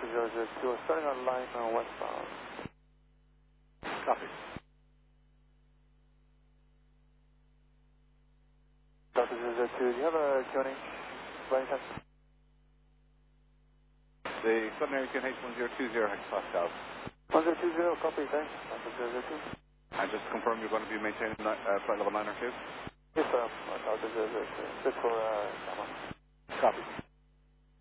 Delta 002, starting on line westbound. Copy. Delta 002, do you have a QNH by any chance? The Southern QNH 1020 hectopascals. 1020, copy, thanks. Delta 002. And just to confirm you're going to be maintaining flight level 9 or 2? Yes, sir. Delta 002. Good for Gamma. Copy.